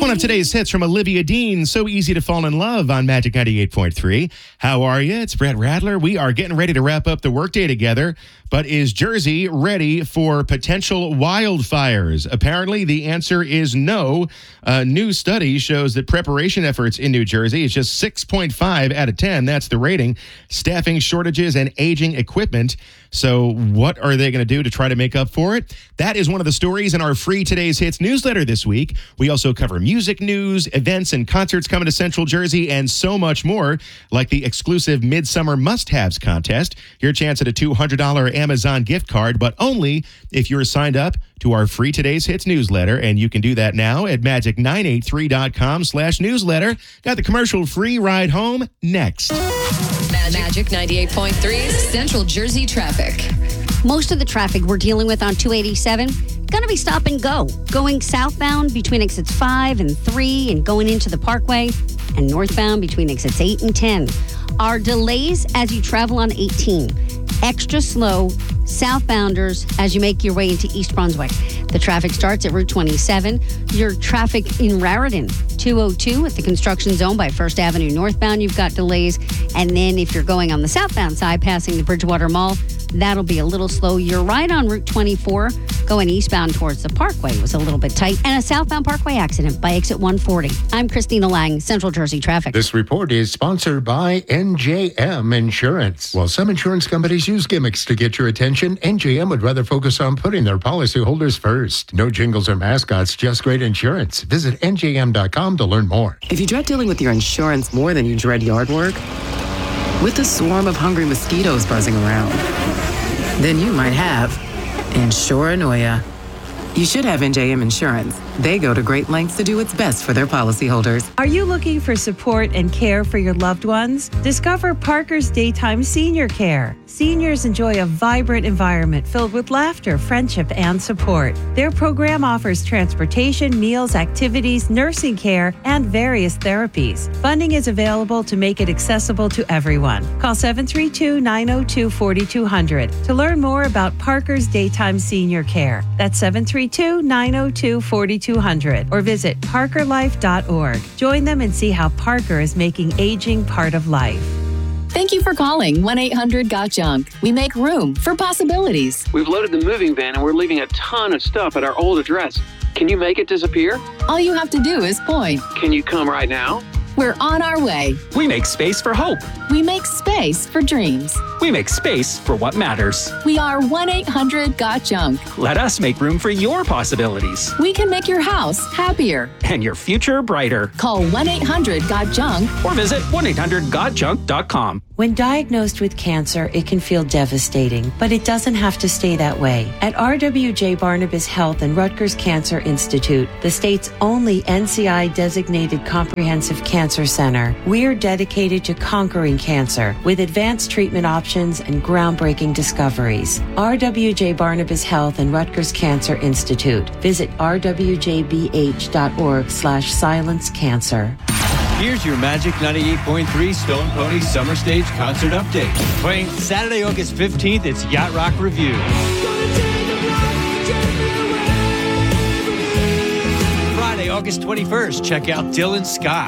One of today's hits from Olivia Dean, So Easy to Fall in Love on Magic 98.3. How are you? It's Brett Radler. We are getting ready to wrap up the workday together, but is Jersey ready for potential wildfires? Apparently, the answer is no. A new study shows that preparation efforts in New Jersey is just 6.5 out of 10. That's the rating. Staffing shortages and aging equipment. So what are they going to do to try to make up for it? That is one of the stories in our free Today's Hits newsletter this week. We also cover music news, events and concerts coming to Central Jersey, and so much more, like the exclusive Midsummer Must-Haves contest. Your chance at a $200 Amazon gift card, but only if you're signed up to our free Today's Hits newsletter, and you can do that now at magic983.com/newsletter. Got the commercial-free ride home next. Magic 98.3 Central Jersey traffic. Most of the traffic we're dealing with on 287 going to be stop and go. Going southbound between exits 5 and 3 and going into the Parkway, and northbound between exits 8 and 10. Our delays as you travel on 18. Extra slow southbounders as you make your way into East Brunswick. The traffic starts at Route 27. Your traffic in Raritan, 202 at the construction zone by First Avenue northbound. You've got delays. And then if you're going on the southbound side, passing the Bridgewater Mall, that'll be a little slow. You're right on Route 24, going eastbound towards the Parkway was a little bit tight. And a southbound Parkway accident by exit 140. I'm Christina Lang, Central Jersey Traffic. This report is sponsored by NJM Insurance. While some insurance companies use gimmicks to get your attention, NJM would rather focus on putting their policyholders first. No jingles or mascots, just great insurance. Visit NJM.com to learn more. If you dread dealing with your insurance more than you dread yard work, with a swarm of hungry mosquitoes buzzing around, then you might have Insuranoia. You should have NJM Insurance. They go to great lengths to do what's best for their policyholders. Are you looking for support and care for your loved ones? Discover Parker's Daytime Senior Care. Seniors enjoy a vibrant environment filled with laughter, friendship, and support. Their program offers transportation, meals, activities, nursing care, and various therapies. Funding is available to make it accessible to everyone. Call 732-902-4200 to learn more about Parker's Daytime Senior Care. That's 732-902-4200 or visit parkerlife.org. Join them and see how Parker is making aging part of life. Thank you for calling 1-800-GOT-JUNK. We make room for possibilities. We've loaded the moving van and we're leaving a ton of stuff at our old address. Can you make it disappear? All you have to do is point. Can you come right now? We're on our way. We make space for hope. We make space for dreams. We make space for what matters. We are 1-800-GOT-JUNK. Let us make room for your possibilities. We can make your house happier. And your future brighter. Call 1-800-GOT-JUNK. Or visit 1-800-GOT-JUNK.com. When diagnosed with cancer, it can feel devastating, but it doesn't have to stay that way. At RWJ Barnabas Health and Rutgers Cancer Institute, the state's only NCI-designated comprehensive cancer center, we're dedicated to conquering cancer with advanced treatment options and groundbreaking discoveries. RWJ Barnabas Health and Rutgers Cancer Institute. Visit rwjbh.org/silencecancer. Here's your Magic 98.3 Stone Pony Summer Stage Concert Update. Playing Saturday, August 15th, it's Yacht Rock Review. Friday, August 21st, check out Dylan Scott.